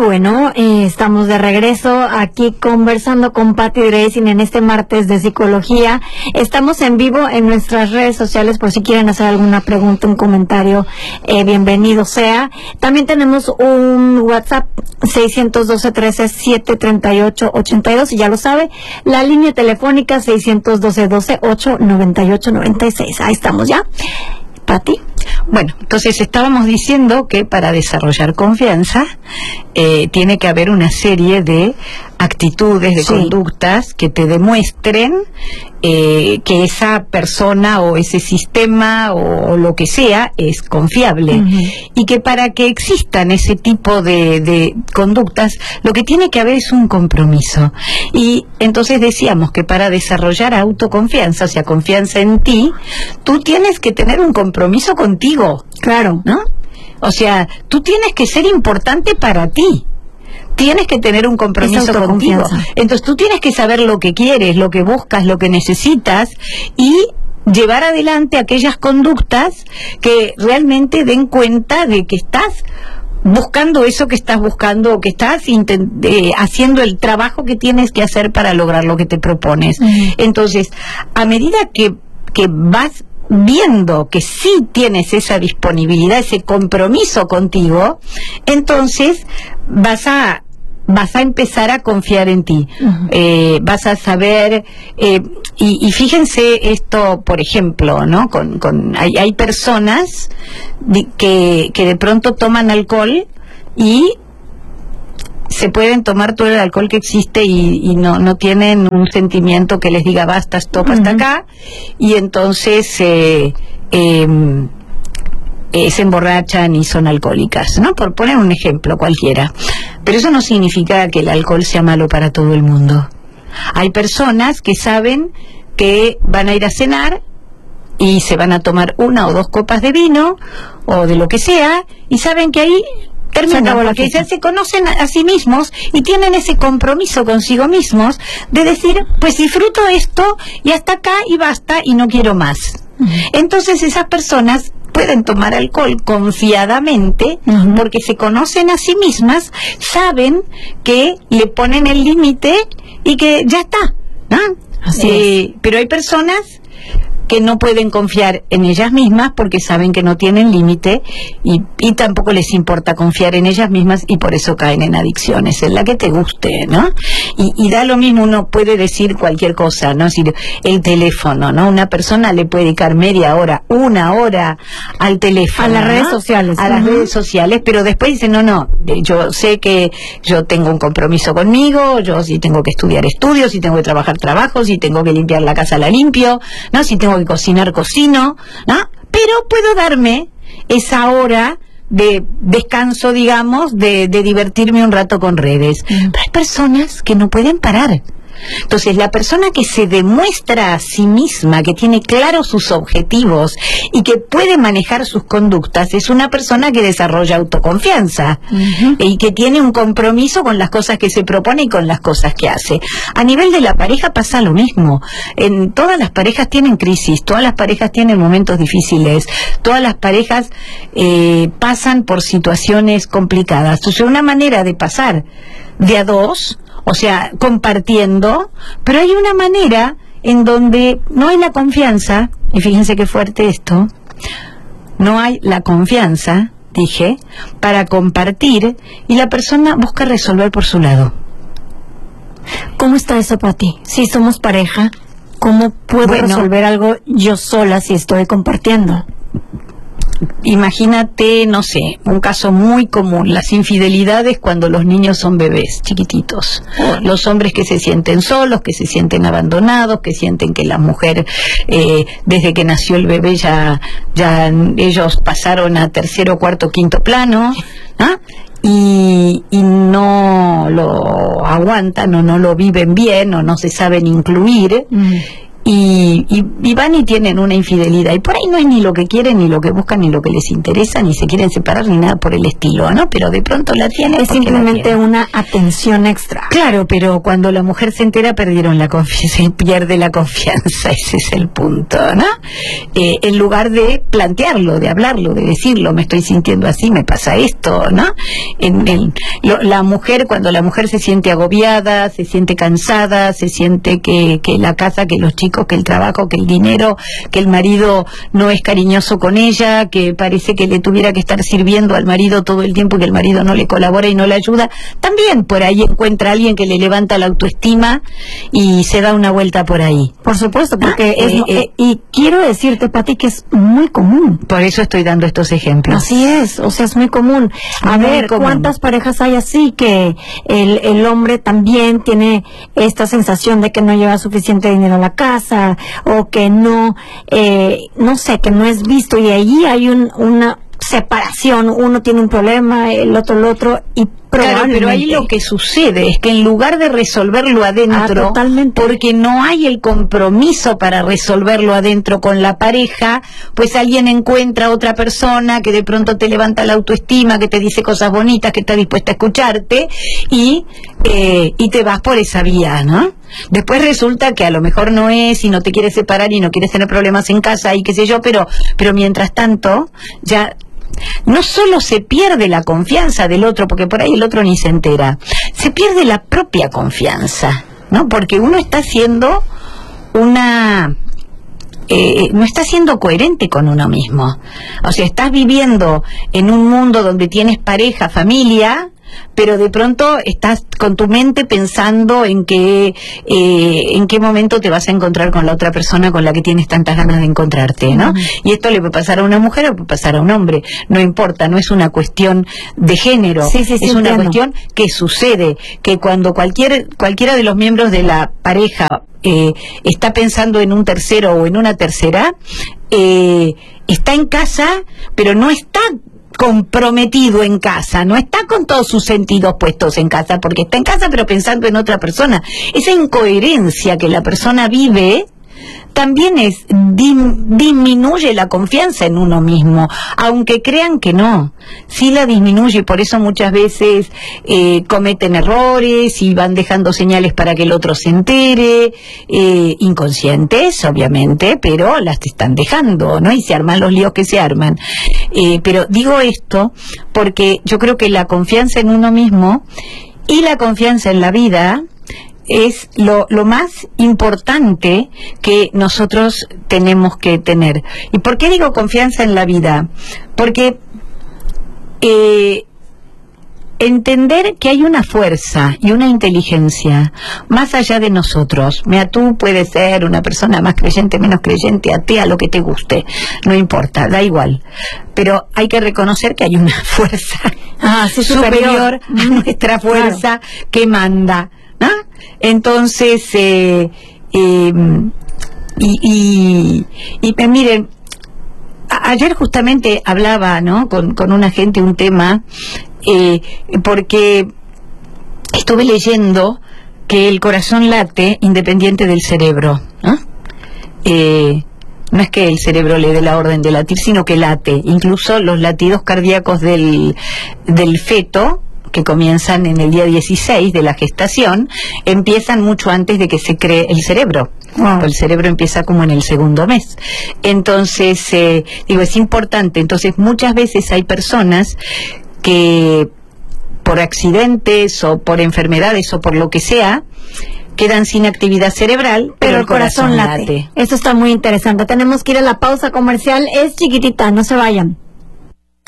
bueno, estamos de regreso aquí conversando con Patti Dresin en este martes de psicología. Estamos en vivo en nuestras redes sociales por si quieren hacer alguna pregunta, un comentario, bienvenido sea. También tenemos un WhatsApp 612-13-738-82 y ya lo sabe, la línea telefónica 612-12-8-98-96. Ahí estamos ya. Patti. Bueno, entonces estábamos diciendo que para desarrollar confianza tiene que haber una serie de actitudes, de conductas que te demuestren que esa persona o ese sistema o lo que sea es confiable. Y que para que existan ese tipo de conductas, lo que tiene que haber es un compromiso. Y entonces decíamos que para desarrollar autoconfianza, o sea, confianza en ti, tú tienes que tener un compromiso contigo. Claro. ¿No? O sea, tú tienes que ser importante para ti. Tienes que tener un compromiso contigo. Entonces tú tienes que saber lo que quieres, lo que buscas, lo que necesitas y llevar adelante aquellas conductas que realmente den cuenta de que estás buscando eso que estás buscando o que estás haciendo el trabajo que tienes que hacer para lograr lo que te propones. Entonces, a medida que vas viendo que sí tienes esa disponibilidad, ese compromiso contigo, entonces vas a empezar a confiar en ti. Vas a saber, y fíjense esto, por ejemplo, ¿no? Hay personas que de pronto toman alcohol y se pueden tomar todo el alcohol que existe y no tienen un sentimiento que les diga basta, stop, hasta acá, y entonces se emborrachan y son alcohólicas, ¿no? Por poner un ejemplo cualquiera. Pero eso no significa que el alcohol sea malo para todo el mundo. Hay personas que saben que van a ir a cenar y se van a tomar 1 o 2 copas de vino o de lo que sea y saben que ahí termina, porque ya se conocen a sí mismos y tienen ese compromiso consigo mismos de decir, pues disfruto esto y hasta acá y basta y no quiero más. Entonces esas personas pueden tomar alcohol confiadamente porque se conocen a sí mismas, saben que le ponen el límite y que ya está, ¿no? Así es. Pero hay personas que no pueden confiar en ellas mismas porque saben que no tienen límite y tampoco les importa confiar en ellas mismas y por eso caen en adicciones, en la que te guste, ¿no? Y da lo mismo, uno puede decir cualquier cosa, ¿no? Si el teléfono, ¿no? Una persona le puede dedicar media hora, 1 hora al teléfono, a las redes ¿no? sociales. A las redes sociales, pero después dice, no, yo sé que yo tengo un compromiso conmigo, yo si tengo que estudiar estudio, si tengo que trabajar trabajo, si tengo que limpiar la casa la limpio, ¿no? Si tengo que cocinar cocino, ¿no? Pero puedo darme esa hora de descanso, digamos, de divertirme un rato con redes. Pero hay personas que no pueden parar. Entonces, la persona que se demuestra a sí misma, que tiene claros sus objetivos y que puede manejar sus conductas, es una persona que desarrolla autoconfianza y que tiene un compromiso con las cosas que se propone y con las cosas que hace. A nivel de la pareja pasa lo mismo. En todas las parejas tienen crisis, todas las parejas tienen momentos difíciles, todas las parejas pasan por situaciones complicadas. Entonces, una manera de pasar de a dos, o sea, compartiendo, pero hay una manera en donde no hay la confianza, y fíjense qué fuerte esto, no hay la confianza, dije, para compartir, y la persona busca resolver por su lado. ¿Cómo está eso para ti? Si somos pareja, ¿cómo puedo resolver algo yo sola si estoy compartiendo? Imagínate, no sé, un caso muy común, las infidelidades cuando los niños son bebés chiquititos, los hombres que se sienten solos, que se sienten abandonados, que sienten que la mujer desde que nació el bebé ya ellos pasaron a 3º, 4º, 5º plano, ¿ah? Y no lo aguantan o no lo viven bien o no se saben incluir. y van y tienen una infidelidad, y por ahí no es ni lo que quieren, ni lo que buscan, ni lo que les interesa, ni se quieren separar, ni nada por el estilo, ¿no? Pero de pronto la tienen. Es simplemente una atención extra. Claro, pero cuando la mujer se entera, perdieron la confianza, pierde la confianza, ese es el punto, ¿no? En lugar de plantearlo, de hablarlo, de decirlo, me estoy sintiendo así, me pasa esto, ¿no? La mujer, cuando la mujer se siente agobiada, se siente cansada, se siente que la casa, que los chicos, que el trabajo, que el dinero, que el marido no es cariñoso con ella, que parece que le tuviera que estar sirviendo al marido todo el tiempo y que el marido no le colabora y no le ayuda, también por ahí encuentra a alguien que le levanta la autoestima y se da una vuelta por ahí. Por supuesto, porque y quiero decirte, Pati, que es muy común. Por eso estoy dando estos ejemplos. Así es, o sea, es muy común. A ver, ¿cuántas parejas hay así que el hombre también tiene esta sensación de que no lleva suficiente dinero a la casa, o que no sé, que no es visto, y allí hay una separación, uno tiene un problema, el otro, y claro, pero ahí lo que sucede es que en lugar de resolverlo adentro, porque no hay el compromiso para resolverlo adentro con la pareja, pues alguien encuentra a otra persona que de pronto te levanta la autoestima, que te dice cosas bonitas, que está dispuesta a escucharte, y te vas por esa vía, ¿no? Después resulta que a lo mejor no es, y no te quieres separar y no quieres tener problemas en casa y qué sé yo, pero mientras tanto ya no solo se pierde la confianza del otro, porque por ahí el otro ni se entera, se pierde la propia confianza, ¿no? Porque uno está haciendo no está siendo coherente con uno mismo. O sea, estás viviendo en un mundo donde tienes pareja, familia, pero de pronto estás con tu mente pensando en qué momento te vas a encontrar con la otra persona con la que tienes tantas ganas de encontrarte, ¿no? Y esto le puede pasar a una mujer o puede pasar a un hombre, no importa, no es una cuestión de género, es una cuestión que sucede, que cuando cualquiera de los miembros de la pareja está pensando en un tercero o en una tercera, está en casa, pero no está comprometido en casa, no está con todos sus sentidos puestos en casa, porque está en casa pero pensando en otra persona. Esa incoherencia que la persona vive también disminuye la confianza en uno mismo, aunque crean que no, sí la disminuye, y por eso muchas veces cometen errores y van dejando señales para que el otro se entere, inconscientes obviamente, pero las están dejando, ¿no? Y se arman los líos que se arman. Pero digo esto porque yo creo que la confianza en uno mismo y la confianza en la vida es lo más importante que nosotros tenemos que tener. ¿Y por qué digo confianza en la vida? Porque entender que hay una fuerza y una inteligencia más allá de nosotros. Mira, tú puedes ser una persona más creyente, menos creyente, atea, lo que te guste, no importa, da igual. Pero hay que reconocer que hay una fuerza superior a nuestra fuerza, claro, que manda, ¿no? Entonces, miren, ayer justamente hablaba, ¿no?, con una gente un tema, porque estuve leyendo que el corazón late independiente del cerebro, ¿no? No es que el cerebro le dé la orden de latir, sino que late. Incluso los latidos cardíacos del feto, que comienzan en el día 16 de la gestación, empiezan mucho antes de que se cree el cerebro. Wow. El cerebro empieza como en el segundo mes. Entonces, es importante. Entonces, muchas veces hay personas que por accidentes o por enfermedades o por lo que sea, quedan sin actividad cerebral, pero el corazón late. Esto está muy interesante. Tenemos que ir a la pausa comercial. Es chiquitita, no se vayan.